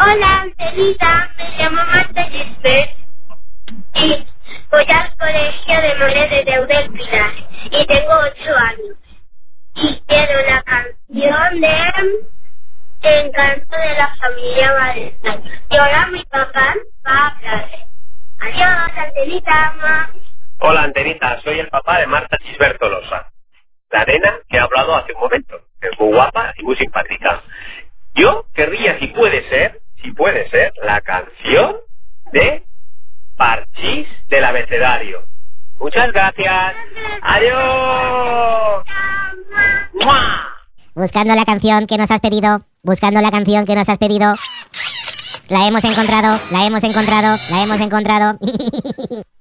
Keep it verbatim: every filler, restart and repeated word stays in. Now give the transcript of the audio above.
Hola, Angelita, me llamo Marta Gisbert y voy al colegio de Morelos de Eudel Pilar y tengo ocho años. Y quiero la canción de Encanto de la familia Valentine. Y ahora mi papá va a hablar. Adiós, Angelita, mamá. Hola, Antenita, soy el papá de Marta Gisbert Tolosa, la nena que ha hablado hace un momento, que es muy guapa y muy simpática. Yo querría, si puede ser, si puede ser, la canción de Parchís del abecedario. Muchas gracias. Adiós. ¡Mua! Buscando la canción que nos has pedido, buscando la canción que nos has pedido. La hemos encontrado, la hemos encontrado, la hemos encontrado.